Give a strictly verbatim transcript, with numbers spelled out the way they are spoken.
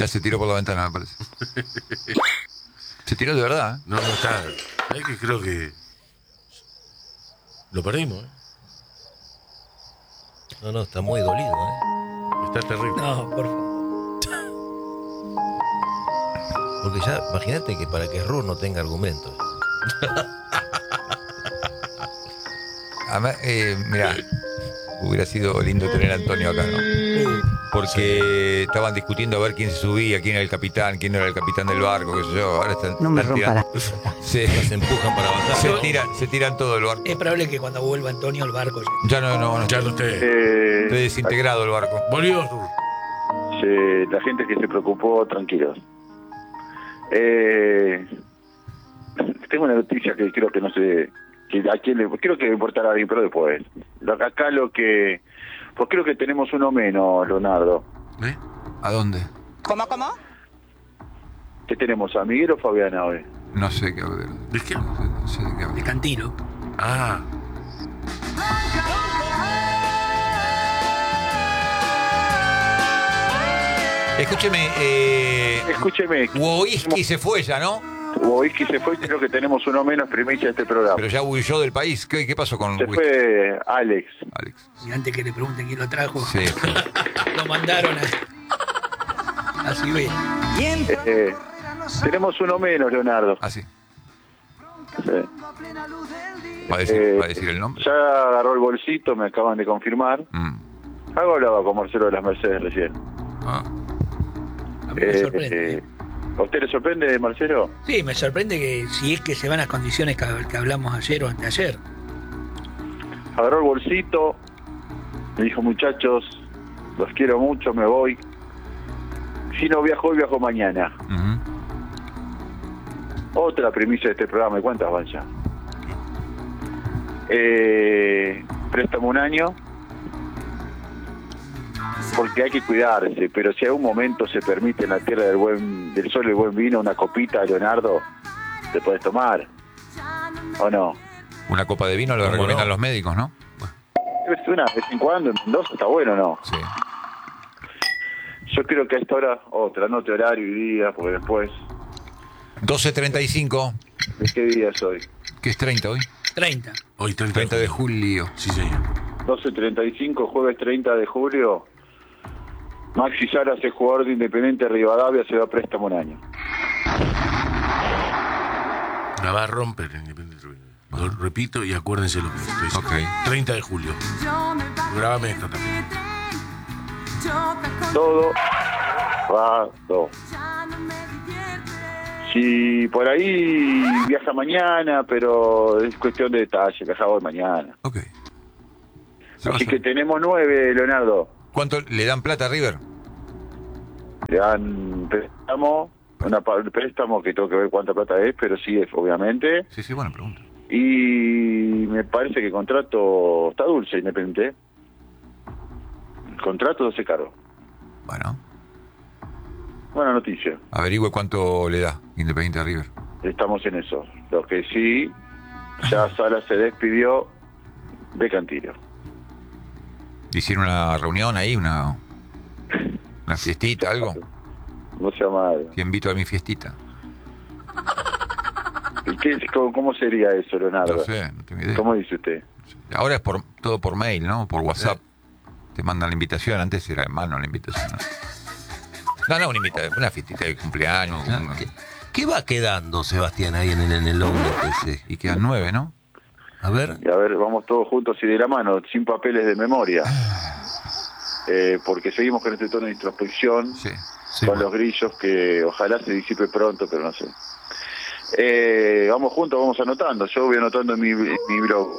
Ya se tiró por la ventana, me parece. Se tiró de verdad, ¿eh? No, no está. Es que creo que lo perdimos, ¿eh? No, no, está muy dolido, ¿eh? Está terrible. No, por favor. Porque ya, imagínate que para que Ruth no tenga argumentos. Además, eh, mirá, hubiera sido lindo tener a Antonio acá, ¿no? Porque estaban discutiendo a ver quién se subía, quién era el capitán, quién no era el capitán del barco, qué sé yo. Ahora están, No me están rompa la tirando- pelota. se, Se empujan para bajar. se, tiran, se tiran todo el barco. Es probable que cuando vuelva Antonio el barco ya- Ya no, no, no. Ya no te. Eh, Está desintegrado el barco. Volvió, Ruth. se- la gente que se preocupó, tranquilos. Eh, tengo una noticia que creo que no sé, que a quién le, creo que le importará a alguien, pero después. Lo, acá lo que, pues creo que tenemos uno menos, Leonardo. ¿Eh? ¿A dónde? ¿Cómo, cómo? ¿Qué tenemos, a Miguel o Fabiana hoy? No sé qué hablar. ¿De qué? No sé, no sé de qué de hablar. Cantilo. Ah, Escúcheme, eh, Escúcheme, Wojcicki se fue ya, ¿no? Wojcicki se fue, creo que tenemos uno menos, primicia de este programa. Pero ya huyó del país. ¿Qué, qué pasó con Se Wojcicki? fue Alex. Alex? Y antes que le pregunten quién lo trajo, Sí. lo mandaron a, a Siberia. Eh, tenemos uno menos, Leonardo. Ah, sí. Sí. ¿Va a decir, Eh, va a decir el nombre? Ya agarró el bolsito, me acaban de confirmar. Mm. Algo hablaba con Marcelo de las Mercedes recién. Ah. A mí me Eh, sorprende. eh, ¿A usted le sorprende, Marcelo? Sí, me sorprende que si es que se van las condiciones que, que hablamos ayer o anteayer. Agarró el bolsito, me dijo, muchachos, los quiero mucho, me voy. Si no viajo hoy, viajo mañana. Ujú. Otra primicia de este programa, ¿y cuántas van ya? Eh, préstame un año, porque hay que cuidarse, pero si a un momento se permite en la tierra del buen del sol y el buen vino una copita, Leonardo, te puedes tomar, ¿o no? Una copa de vino lo ¿Cómo recomiendan no? los médicos, ¿no? Es una de vez en cuando, en Mendoza está bueno, ¿no? Sí. Yo creo que a esta hora, otra, anote horario y día, porque después, doce treinta y cinco. ¿de qué día es hoy? ¿Qué es treinta hoy? treinta. hoy treinta, treinta de julio. Sí, señor. doce treinta y cinco, jueves treinta de julio. Maxi Salas es jugador de Independiente Rivadavia, se da préstamo un año. La va a romper el Independiente. Lo repito y acuérdense lo que estoy diciendo. Ok. treinta de julio. Grábame esto también. Todo rato. Si por ahí viaja mañana, pero es cuestión de detalle, viaja hoy mañana. Ok. Se va a Así hacer. que tenemos nueve, Leonardo. ¿Cuánto le dan plata a River? Le dan préstamo, una pa- préstamo que tengo que ver cuánta plata es, pero sí es, obviamente. Sí, sí, buena pregunta. Y me parece que el contrato está dulce, Independiente. El contrato se cargo. Bueno, Buena noticia. averigüe cuánto le da Independiente a River. Estamos en eso. Lo que sí, ya Sala se despidió de Cantilo. ¿Hicieron una reunión ahí? ¿Una, una fiestita, algo? No sea mal. Te invito a mi fiestita. ¿Y qué, cómo, cómo sería eso, Leonardo? No sé, no tengo idea. ¿Cómo dice usted? Ahora es por todo por mail, ¿no? Por WhatsApp. Te mandan la invitación. Antes era en mano la invitación. No, no, no una invitación. Una fiestita de cumpleaños. Ah, una- ¿Qué, qué va quedando, Sebastián, ahí en el, en el outlet ese? Y quedan nueve, ¿no? A ver. Y a ver, vamos todos juntos y de la mano, sin papeles de memoria. Eh, porque seguimos con este tono de introspección, Sí. Sí, con bueno. los grillos que ojalá se disipe pronto, pero no sé. Eh, vamos juntos, vamos anotando. Yo voy anotando en mi, en mi blog.